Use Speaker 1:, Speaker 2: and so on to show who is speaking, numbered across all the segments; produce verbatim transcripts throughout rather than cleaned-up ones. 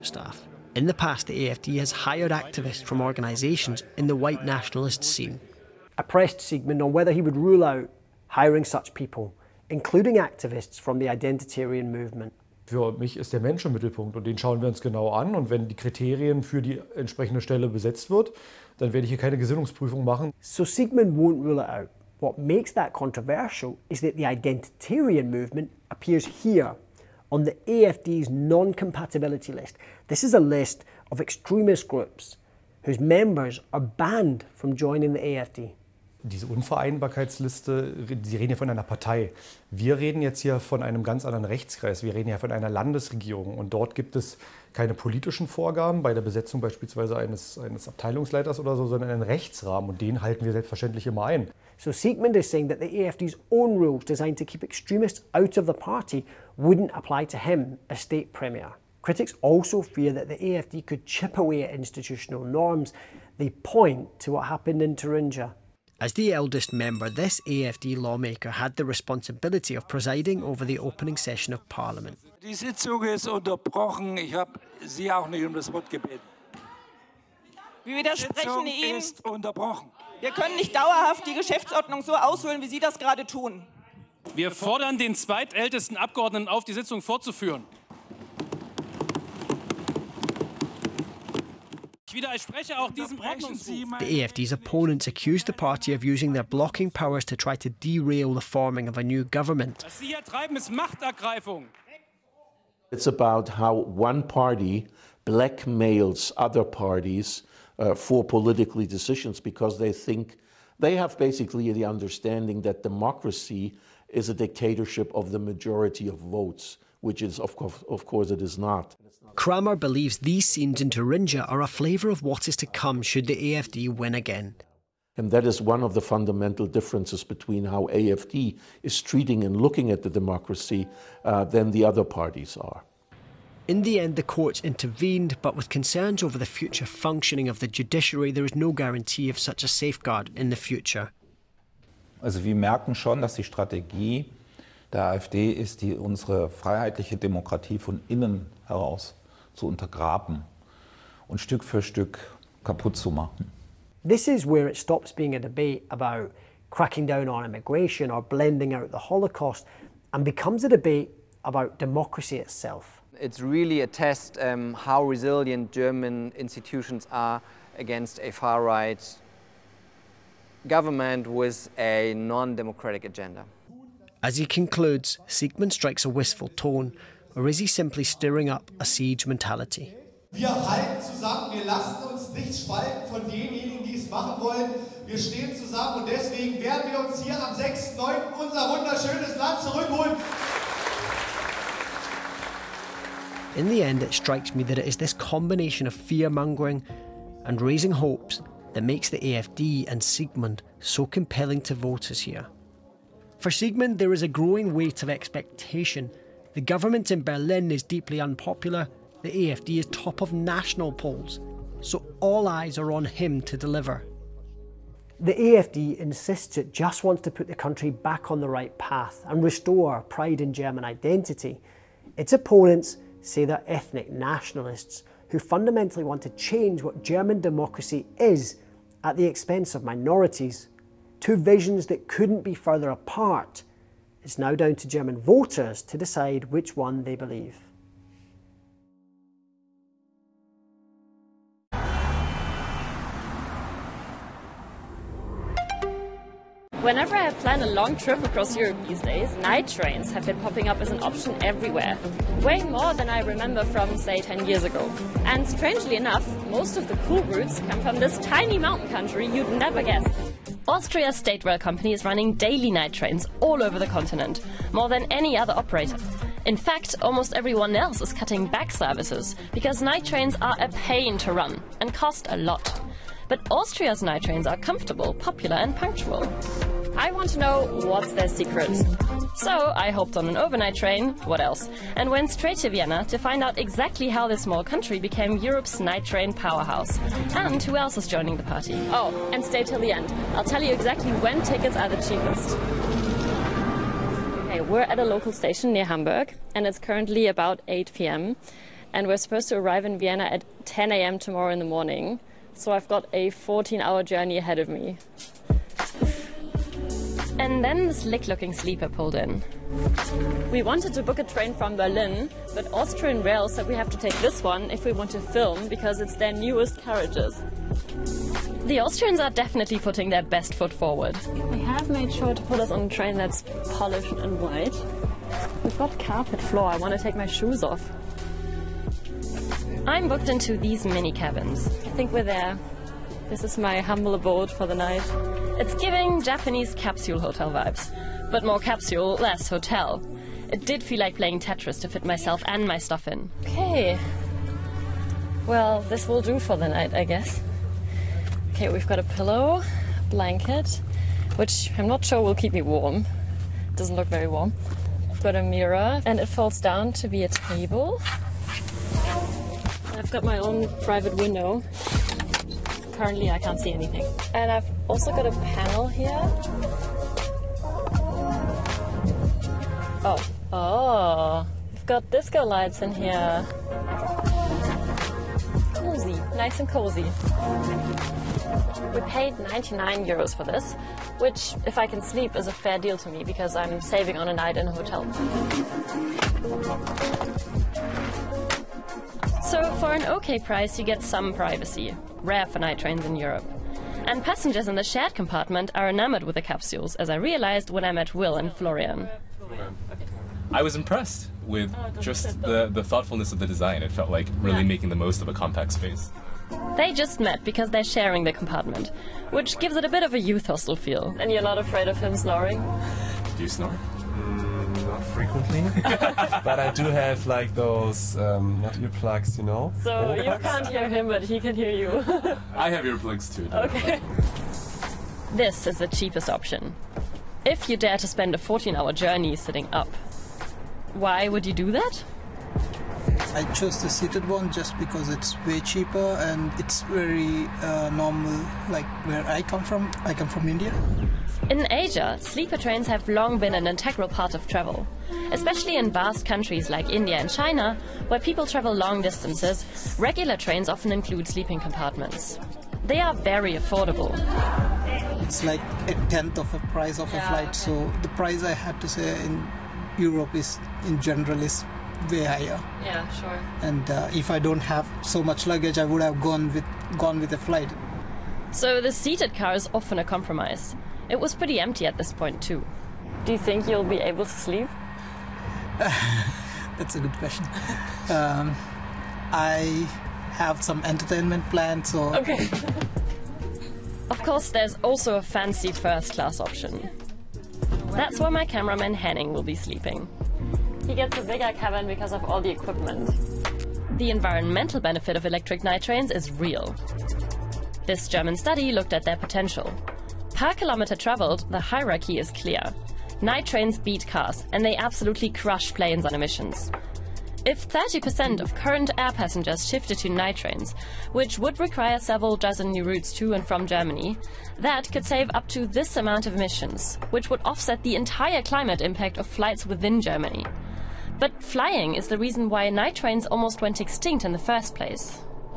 Speaker 1: staff. In the past, the A F D has hired activists from organisations in the white nationalist scene. I pressed Sigmund on whether he would rule out hiring such people, including activists from the identitarian movement.
Speaker 2: Für mich ist der Mensch im Mittelpunkt und den schauen wir uns genau an. Und wenn die Kriterien für die entsprechende Stelle besetzt wird, dann werde ich hier keine Gesinnungsprüfung machen.
Speaker 1: So Sigmund won't rule it out. What makes that controversial is that the identitarian movement appears here on the A F D's non-compatibility list. This is a list of extremist groups whose members are banned from joining the A F D.
Speaker 2: Diese Unvereinbarkeitsliste, Sie reden ja von einer Partei. Wir reden jetzt hier von einem ganz anderen Rechtskreis. Wir reden ja von einer Landesregierung. Und dort gibt es keine politischen Vorgaben bei der Besetzung beispielsweise eines, eines Abteilungsleiters oder so, sondern einen Rechtsrahmen. Und den halten wir selbstverständlich immer ein.
Speaker 1: So Sigmund is saying that the A F D's own rules designed to keep extremists out of the party wouldn't apply to him as state premier. Critics also fear that the A F D could chip away at institutional norms. They point to what happened in Thuringia. As the eldest member, this A F D lawmaker had the responsibility of presiding over the opening session of Parliament.
Speaker 3: Die Sitzung ist unterbrochen. Ich habe Sie auch nicht um das Wort gebeten.
Speaker 4: Wir widersprechen
Speaker 3: Die Sitzung
Speaker 4: Ihnen.
Speaker 3: ist unterbrochen.
Speaker 4: Wir können nicht dauerhaft die Geschäftsordnung so aushöhlen, wie Sie das gerade tun.
Speaker 5: Wir fordern den zweitältesten Abgeordneten auf, die Sitzung fortzuführen. Ich widerspreche auch diesem Ordnungsruf.
Speaker 1: The A F D's opponents accused the party of using their blocking powers to try to derail the forming of a new government.
Speaker 5: Was Sie hier treiben, ist Machtergreifung.
Speaker 6: It's about how one party blackmails other parties uh, for political decisions because they think they have basically the understanding that democracy is a dictatorship of the majority of votes, which is, of course, of course it is not.
Speaker 1: Kramer believes these scenes in Thuringia are a flavour of what is to come should the A F D win again.
Speaker 6: And that is one of the fundamental differences between how A F D is treating and looking at the democracy uh, than the other parties are.
Speaker 1: In the end, the courts intervened, but with concerns over the future functioning of the judiciary, there is no guarantee of such a safeguard in the future.
Speaker 7: Also wir merken schon, dass die Strategie der AfD ist, die unsere freiheitliche Demokratie von innen heraus zu untergraben und Stück für Stück kaputt zu machen.
Speaker 1: This is where it stops being a debate about cracking down on immigration or blending out the Holocaust and becomes a debate about democracy itself.
Speaker 8: It's really a test um, how resilient German institutions are against a far-right government with a non-democratic agenda.
Speaker 1: As he concludes, Sigmund strikes a wistful tone, or is he simply stirring up a siege mentality?
Speaker 9: Wir halten zusammen, wir lassen uns nicht spalten von denjenigen, die es machen wollen. Wir stehen zusammen und deswegen werden wir uns hier am sechsten neunten unser wunderschönes Land zurückholen.
Speaker 1: In the end, it strikes me that it is this combination of fear-mongering and raising hopes that makes the A F D and Sigmund so compelling to voters here. For Sigmund, there is a growing weight of expectation. The government in Berlin is deeply unpopular. The A F D is top of national polls. So all eyes are on him to deliver. The A F D insists it just wants to put the country back on the right path and restore pride in German identity. Its opponents say they're ethnic nationalists who fundamentally want to change what German democracy is at the expense of minorities. Two visions that couldn't be further apart. It's now down to German voters to decide which one they believe.
Speaker 10: Whenever I plan a long trip across Europe these days, night trains have been popping up as an option everywhere. Way more than I remember from, say, ten years ago. And strangely enough, most of the cool routes come from this tiny mountain country you'd never guess. Austria's State Rail company is running daily night trains all over the continent, more than any other operator. In fact, almost everyone else is cutting back services, because night trains are a pain to run and cost a lot. But Austria's night trains are comfortable, popular and punctual. I want to know what's their secret. So I hopped on an overnight train, what else, and went straight to Vienna to find out exactly how this small country became Europe's night train powerhouse. And who else is joining the party. Oh, and stay till the end. I'll tell you exactly when tickets are the cheapest. Okay, we're at a local station near Hamburg, and it's currently about eight p m And we're supposed to arrive in Vienna at ten a m tomorrow in the morning. So I've got a fourteen hour journey ahead of me. And then the slick-looking sleeper pulled in. We wanted to book a train from Berlin, but Austrian Rail said we have to take this one if we want to film, because it's their newest carriages. The Austrians are definitely putting their best foot forward. They have made sure to put us on a train that's polished and white. We've got carpet floor. I want to take my shoes off. I'm booked into these mini cabins. I think we're there. This is my humble abode for the night. It's giving Japanese capsule hotel vibes, but more capsule, less hotel. It did feel like playing Tetris to fit myself and my stuff in. Okay. Well, this will do for the night, I guess. Okay, we've got a pillow, blanket, which I'm not sure will keep me warm. Doesn't look very warm. I've got a mirror, and it folds down to be a table. I've got my own private window. Currently I can't see anything. And I've also got a panel here. Oh, oh, we've got disco lights in here. Cozy, nice and cozy. We paid ninety-nine euros for this, which, if I can sleep, is a fair deal to me because I'm saving on a night in a hotel. So for an okay price, you get some privacy, rare for night trains in Europe. And passengers in the shared compartment are enamored with the capsules, as I realized when I met Will and Florian.
Speaker 11: I was impressed with just the, the thoughtfulness of the design. It felt like really making the most of a compact space.
Speaker 10: They just met because they're sharing the compartment, which gives it a bit of a youth hostel feel. And you're not afraid of him snoring?
Speaker 11: Do you snore?
Speaker 12: Mm, not frequently, but I do have like those, um, not earplugs, you know?
Speaker 10: So you can't hear him, but he can hear you.
Speaker 11: I have earplugs too.
Speaker 10: Okay. This is the cheapest option. If you dare to spend a fourteen hour journey sitting up. Why would you do that?
Speaker 13: I chose the seated one just because it's way cheaper and it's very uh, normal, like where I come from. I come from India.
Speaker 10: In Asia, sleeper trains have long been an integral part of travel, especially in vast countries like India and China, where people travel long distances. Regular trains often include sleeping compartments. They are very affordable.
Speaker 13: It's like a tenth of the price of a flight, so the price I had to say in Europe is, in general, is way higher.
Speaker 10: Yeah, sure.
Speaker 13: And uh, if I don't have so much luggage, I would have gone with gone with a flight.
Speaker 10: So the seated car is often a compromise. It was pretty empty at this point too. Do you think you'll be able to sleep?
Speaker 13: That's a good question. Um, I have some entertainment planned, so...
Speaker 10: Okay. Of course, there's also a fancy first-class option. That's where my cameraman Henning will be sleeping. He gets a bigger cabin because of all the equipment. The environmental benefit of electric night trains is real. This German study looked at their potential. Per kilometer traveled, the hierarchy is clear. Night trains beat cars, and they absolutely crush planes on emissions. If thirty percent of current air passengers shifted to night trains, which would require several dozen new routes to and from Germany, that could save up to this amount of emissions, which would offset the entire climate impact of flights within Germany. But flying is the reason why night trains almost went extinct in the first place.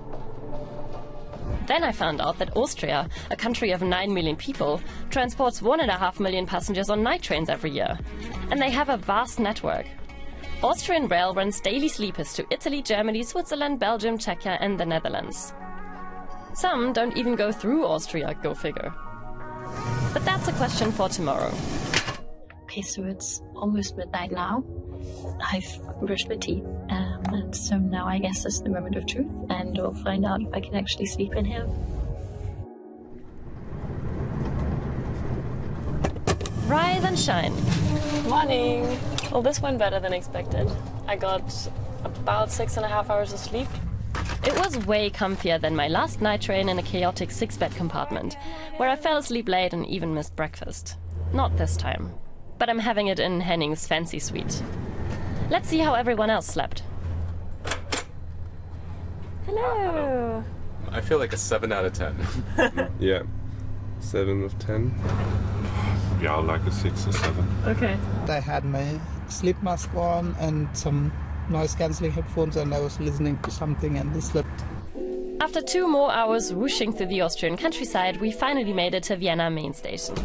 Speaker 10: Then I found out that Austria, a country of nine million people, transports one and a half million passengers on night trains every year. And they have a vast network. Austrian Rail runs daily sleepers to Italy, Germany, Switzerland, Belgium, Czechia and the Netherlands. Some don't even go through Austria, go figure. But that's a question for tomorrow.
Speaker 14: Okay, so it's almost midnight now. I've brushed my teeth, um, and so now I guess this is the moment of truth, and we'll find out if I can actually sleep in here.
Speaker 10: Rise and shine. Morning. Well, this went better than expected. I got about six and a half hours of sleep. It was way comfier than my last night train in a chaotic six-bed compartment, where I fell asleep late and even missed breakfast. Not this time. But I'm having it in Henning's fancy suite. Let's see how everyone else slept. Hello.
Speaker 11: I feel like a seven out of ten.
Speaker 12: Yeah, seven of ten. Yeah, like a six or seven.
Speaker 10: Okay.
Speaker 13: I had my sleep mask on and some noise cancelling headphones and I was listening to something and this slipped.
Speaker 10: After two more hours whooshing through the Austrian countryside, we finally made it to Vienna main station.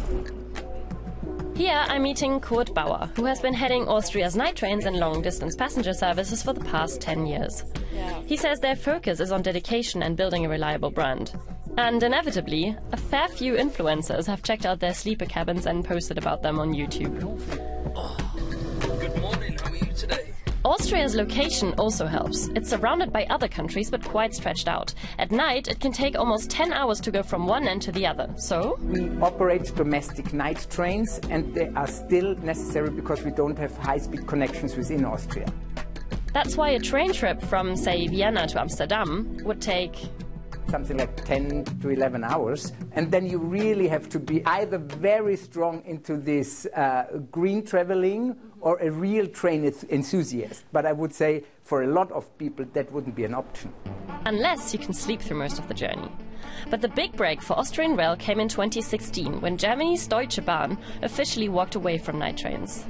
Speaker 10: Here I'm meeting Kurt Bauer, who has been heading Austria's night trains and long-distance passenger services for the past ten years. He says their focus is on dedication and building a reliable brand. And inevitably, a fair few influencers have checked out their sleeper cabins and posted about them on YouTube.
Speaker 15: Good morning, how are you today?
Speaker 10: Austria's location also helps. It's surrounded by other countries but quite stretched out. At night, it can take almost ten hours to go from one end to the other. So
Speaker 16: we operate domestic night trains and they are still necessary because we don't have high-speed connections within Austria.
Speaker 10: That's why a train trip from, say, Vienna to Amsterdam would take
Speaker 16: something like ten to eleven hours, and then you really have to be either very strong into this uh, green traveling or a real train enthusiast. But I would say for a lot of people that wouldn't be an option.
Speaker 10: Unless you can sleep through most of the journey. But the big break for Austrian Rail came in twenty sixteen, when Germany's Deutsche Bahn officially walked away from night trains.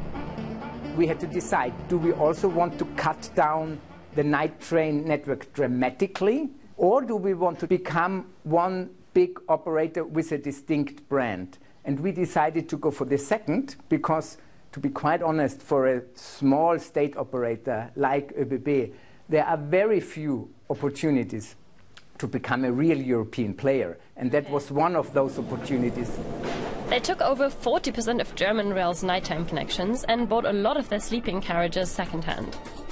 Speaker 16: We had to decide, do we also want to cut down the night train network dramatically? Or do we want to become one big operator with a distinct brand? And we decided to go for the second because, to be quite honest, for a small state operator like ÖBB, there are very few opportunities to become a real European player. And that was one of those opportunities.
Speaker 10: They took over forty percent of German Rail's nighttime connections and bought a lot of their sleeping carriages second-hand.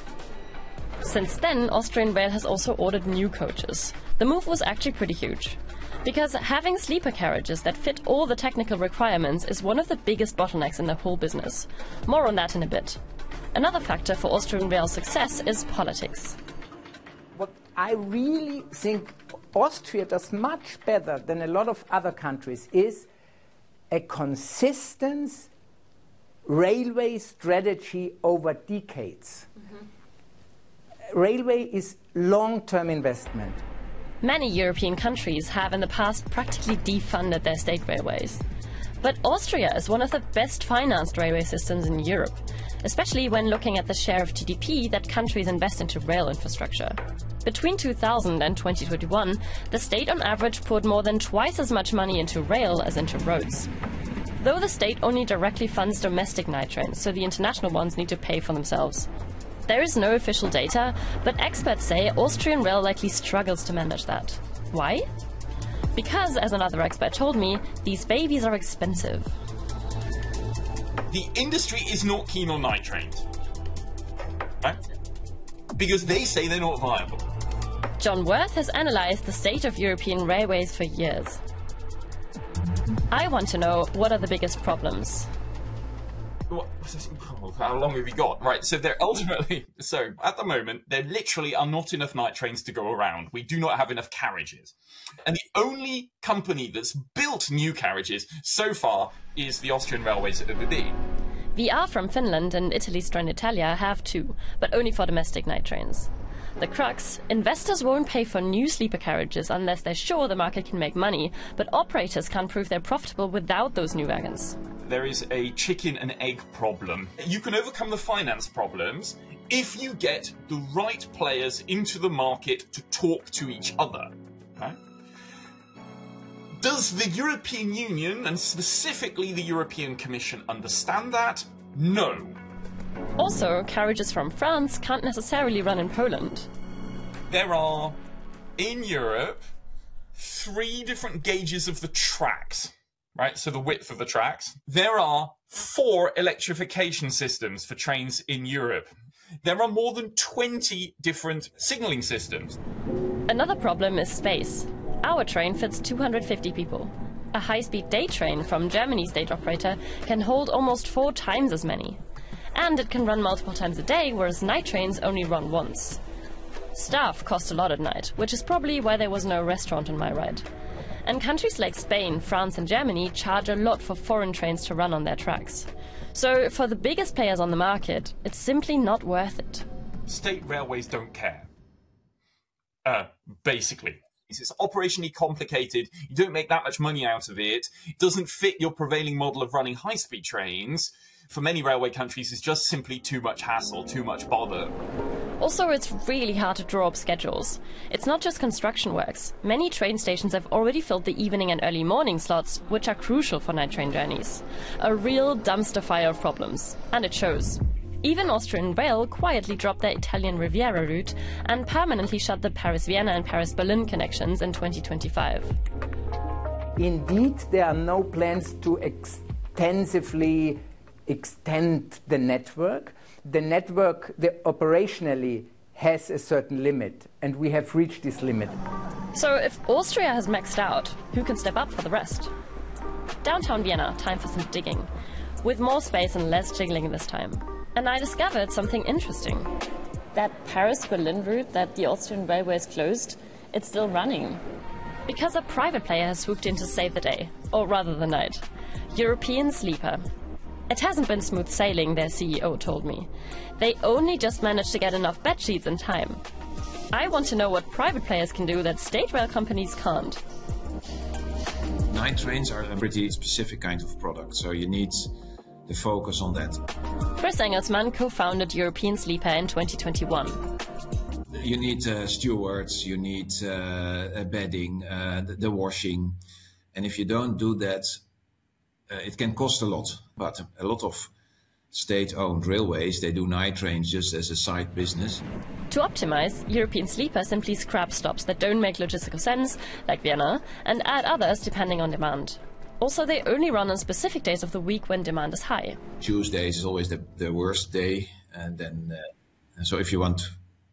Speaker 10: Since then, Austrian Rail has also ordered new coaches. The move was actually pretty huge, because having sleeper carriages that fit all the technical requirements is one of the biggest bottlenecks in the whole business. More on that in a bit. Another factor for Austrian Rail's success is politics.
Speaker 16: What I really think Austria does much better than a lot of other countries is a consistent railway strategy over decades. Mm-hmm. Railway is long-term investment.
Speaker 10: Many European countries have in the past practically defunded their state railways. But Austria is one of the best financed railway systems in Europe, especially when looking at the share of G D P that countries invest into rail infrastructure. Between two thousand and twenty twenty-one, the state on average poured more than twice as much money into rail as into roads. Though the state only directly funds domestic night trains, so the international ones need to pay for themselves. There is no official data, but experts say Austrian Rail likely struggles to manage that. Why? Because, as another expert told me, these babies are expensive.
Speaker 17: The industry is not keen on night trains, right? Because they say they're not viable.
Speaker 10: John Worth has analysed the state of European railways for years. I want to know, what are the biggest problems?
Speaker 17: What, how long have we got? Right, so they're ultimately, so at the moment, there literally are not enough night trains to go around. We do not have enough carriages. And the only company that's built new carriages so far is the Austrian Railways at ÖBB.
Speaker 10: V R from Finland and Italy's Trenitalia have two, but only for domestic night trains. The crux, investors won't pay for new sleeper carriages unless they're sure the market can make money, but operators can't prove they're profitable without those new wagons.
Speaker 17: There is a chicken and egg problem. You can overcome the finance problems if you get the right players into the market to talk to each other. Right? Does the European Union, and specifically the European Commission, understand that? No.
Speaker 10: Also, carriages from France can't necessarily run in Poland.
Speaker 17: There are, in Europe, three different gauges of the tracks. Right, so the width of the tracks. There are four electrification systems for trains in Europe. There are more than twenty different signalling systems.
Speaker 10: Another problem is space. Our train fits two hundred fifty people. A high-speed day train from Germany's state operator can hold almost four times as many. And it can run multiple times a day, whereas night trains only run once. Staff cost a lot at night, which is probably why there was no restaurant on my ride. And countries like Spain, France and Germany charge a lot for foreign trains to run on their tracks. So for the biggest players on the market, it's simply not worth it.
Speaker 17: State railways don't care. Uh, basically. It's operationally complicated, you don't make that much money out of it, it doesn't fit your prevailing model of running high-speed trains, for many railway countries is just simply too much hassle, too much bother.
Speaker 10: Also, it's really hard to draw up schedules. It's not just construction works. Many train stations have already filled the evening and early morning slots, which are crucial for night train journeys. A real dumpster fire of problems. And it shows. Even Austrian Rail quietly dropped their Italian Riviera route and permanently shut the Paris-Vienna and Paris-Berlin connections in twenty twenty-five.
Speaker 16: Indeed, there are no plans to extensively extend the network. The network the operationally has a certain limit, and we have reached this limit.
Speaker 10: So if Austria has maxed out, who can step up for the rest? Downtown Vienna, time for some digging. With more space and less jiggling this time. And I discovered something interesting. That Paris-Berlin route that the Austrian Railways closed, it's still running. Because a private player has swooped in to save the day, or rather the night. European Sleeper. It hasn't been smooth sailing, their C E O told me. They only just managed to get enough bed sheets in time. I want to know what private players can do that state rail companies can't.
Speaker 18: Night trains are a pretty specific kind of product, so you need to focus on that.
Speaker 10: Chris Engelsmann co-founded European Sleeper in twenty twenty-one.
Speaker 18: You need uh, stewards, you need uh, bedding, uh, the, the washing, and if you don't do that, uh, it can cost a lot. But a lot of state-owned railways, they do night trains just as a side business.
Speaker 10: To optimize, European Sleeper simply scraps stops that don't make logistical sense, like Vienna, and add others depending on demand. Also, they only run on specific days of the week when demand is high.
Speaker 18: Tuesdays is always the, the worst day, and then uh, so if you want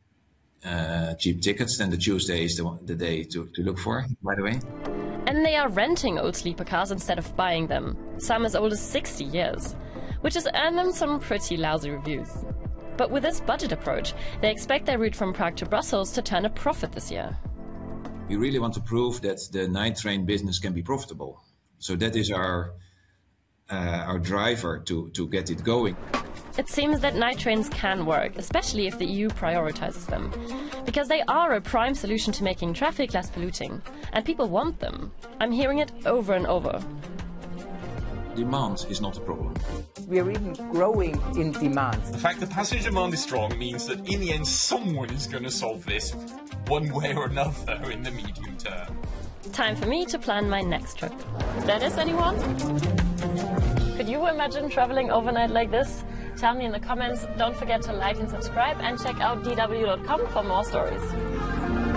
Speaker 18: uh, cheap tickets, then the Tuesday is the, the day to, to look for, by the way.
Speaker 10: And they are renting old sleeper cars instead of buying them, some as old as sixty years, which has earned them some pretty lousy reviews. But with this budget approach, they expect their route from Prague to Brussels to turn a profit this year.
Speaker 18: We really want to prove that the night train business can be profitable. So that is our uh, our driver to, to get it going.
Speaker 10: It seems that night trains can work, especially if the E U prioritizes them. Because they are a prime solution to making traffic less polluting. And people want them. I'm hearing it over and over.
Speaker 18: Demand is not a problem.
Speaker 16: We are even growing in demand.
Speaker 17: The fact that passenger demand is strong means that in the end someone is going to solve this one way or another in the medium term.
Speaker 10: Time for me to plan my next trip. Dennis, anyone? Could you imagine traveling overnight like this? Tell me in the comments. Don't forget to like and subscribe and check out d w dot com for more stories.